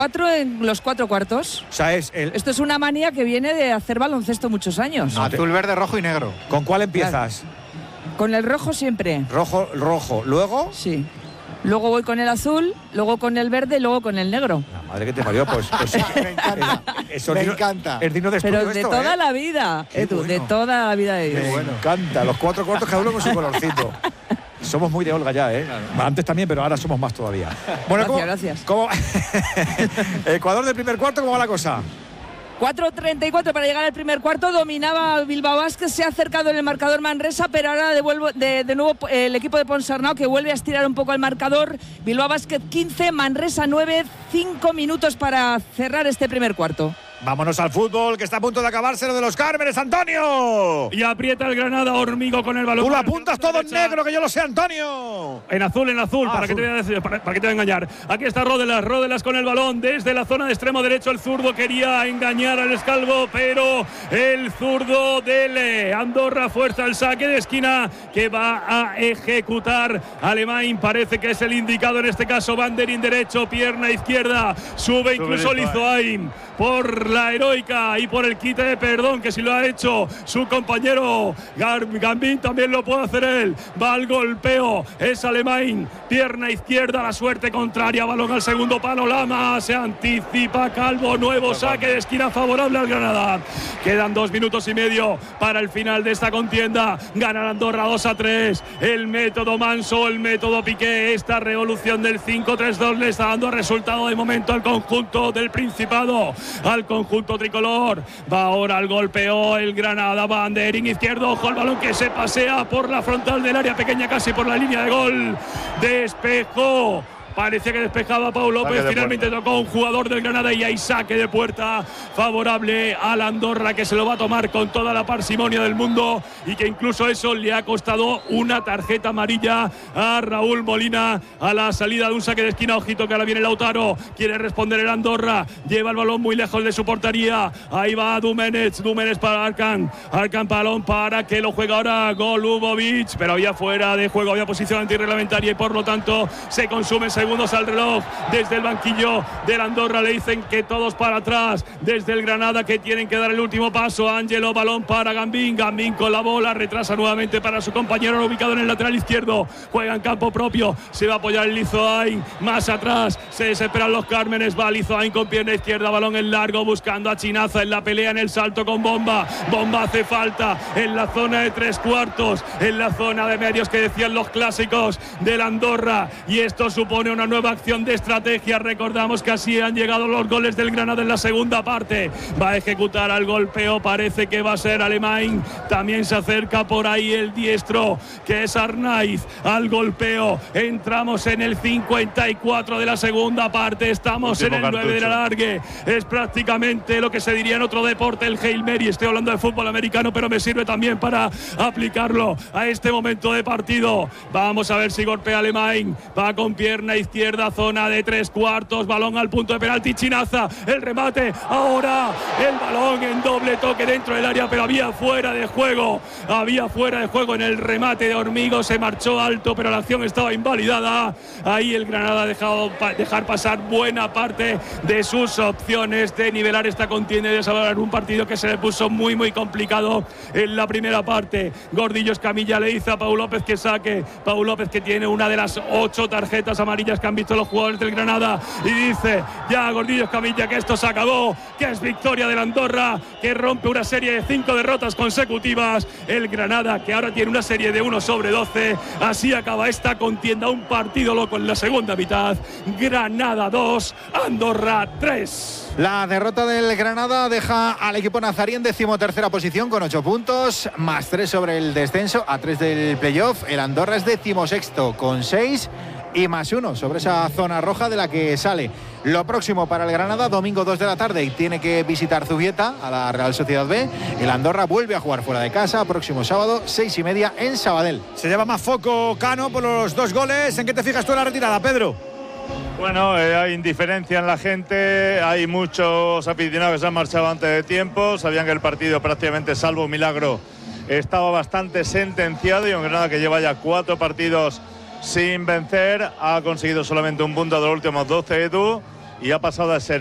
4 en los 4 cuartos. O sea, Esto es una manía que viene de hacer baloncesto muchos años. Azul, verde, rojo y negro. ¿Con cuál empiezas? Con el rojo siempre. Rojo. ¿Luego? Sí. Luego voy con el azul, luego con el verde y luego con el negro. La madre que te parió, pues Me encanta. Me encanta. Es digno de estudio. Pero de esto, toda la vida, Edu, bueno. de toda la vida de Dios. Me encanta. Los 4 cuartos cada uno con su colorcito. Somos muy de Olga ya, ¿eh? Claro. Antes también, pero ahora somos más todavía. Bueno, gracias. Ecuador del primer cuarto, ¿cómo va la cosa? 4:34 para llegar al primer cuarto. Dominaba Bilbao Basket, se ha acercado en el marcador Manresa, pero ahora de nuevo el equipo de Ponsarnau, que vuelve a estirar un poco el marcador. Bilbao Basket 15, Manresa 9, 5 minutos para cerrar este primer cuarto. Vámonos al fútbol, que está a punto de acabarse lo de los Cármenes, Antonio. Y aprieta el Granada, Hormigo con el balón. Tú lo apuntas todo en negro, que yo lo sé, Antonio. En azul, para que te voy a engañar. Aquí está Rodelas con el balón desde la zona de extremo derecho. El zurdo quería engañar al Escalvo, pero el zurdo del Andorra fuerza el saque de esquina que va a ejecutar Alemán. Parece que es el indicado en este caso. Banderín derecho, pierna izquierda. Sube incluso Lizoain por la heroica y por el quite de perdón, que si lo ha hecho su compañero Gambín, también lo puede hacer él. Va al golpeo, es Alemán, pierna izquierda, la suerte contraria, balón al segundo palo, Lama, se anticipa Calvo, nuevo saque de esquina favorable al Granada. Quedan 2 minutos y medio para el final de esta contienda. Gana Andorra 2-3. El método Manso, el método Piqué, esta revolución del 5-3-2 le está dando resultado de momento al conjunto del Principado, al conjunto tricolor. Va ahora al golpeo el Granada, Banderín izquierdo, ojo al balón que se pasea por la frontal del área pequeña, casi por la línea de gol. Despejó. Parecía que despejaba Pau López, finalmente tocó un jugador del Granada y hay saque de puerta favorable al Andorra, que se lo va a tomar con toda la parsimonia del mundo y que incluso eso le ha costado una tarjeta amarilla a Raúl Molina a la salida de un saque de esquina. Ojito que ahora viene Lautaro, quiere responder el Andorra, lleva el balón muy lejos de su portería, ahí va Dumenech para Arkan balón para que lo juega ahora Golubovic, pero había fuera de juego, había posición antirreglamentaria y por lo tanto se consume segundos al reloj. Desde el banquillo del Andorra le dicen que todos para atrás. Desde el Granada que tienen que dar el último paso. Ángelo, balón para Gambín con la bola, retrasa nuevamente para su compañero ubicado en el lateral izquierdo. Juega en campo propio, se va a apoyar el Lizoain, más atrás se desesperan los Cármenes. Va Lizoain con pierna izquierda, balón en largo buscando a Chinaza en la pelea, en el salto con Bomba hace falta en la zona de 3 cuartos, en la zona de medios que decían los clásicos del Andorra, y esto supone una nueva acción de estrategia. Recordamos que así han llegado los goles del Granada en la segunda parte. Va a ejecutar al golpeo, parece que va a ser Alemán. También se acerca por ahí el diestro, que es Arnaiz, al golpeo. Entramos en el 54 de la segunda parte, estamos en el 9 del alargue. Es prácticamente lo que se diría en otro deporte, el Hail Mary. Estoy hablando de fútbol americano, pero me sirve también para aplicarlo a este momento de partido. Vamos a ver si golpea Alemán. Va con pierna izquierda, zona de 3 cuartos, balón al punto de penalti, Chinaza, el remate, ahora el balón en doble toque dentro del área, pero había fuera de juego en el remate de Hormigo, se marchó alto, pero la acción estaba invalidada. Ahí el Granada ha dejado dejar pasar buena parte de sus opciones de nivelar esta contienda y de salvar un partido que se le puso muy muy complicado en la primera parte. Gordillo Escamilla le dice a Pau López que saque, Pau López que tiene una de las 8 tarjetas amarillas que han visto los jugadores del Granada, y dice ya Gordillo Escamilla que esto se acabó, que es victoria del Andorra, que rompe una serie de 5 derrotas consecutivas. El Granada, que ahora tiene una serie de 1/12. Así acaba esta contienda, un partido loco en la segunda mitad. Granada 2, Andorra 3. La derrota del Granada deja al equipo nazarí en 13ª posición con 8 puntos, más 3 sobre el descenso, a 3 del playoff. El Andorra es 16º con 6 y más 1 sobre esa zona roja de la que sale. Lo próximo para el Granada, domingo 2 de la tarde, y tiene que visitar Zubieta a la Real Sociedad B. El Andorra vuelve a jugar fuera de casa, próximo sábado 6:30 en Sabadell. Se lleva más foco Cano por los 2 goles. ¿En qué te fijas tú en la retirada, Pedro? Bueno, hay indiferencia en la gente, hay muchos aficionados que se han marchado antes de tiempo, sabían que el partido prácticamente, salvo un milagro, estaba bastante sentenciado, y un Granada que lleva ya 4 partidos sin vencer, ha conseguido solamente un punto de los últimos 12, Edu, y ha pasado a ser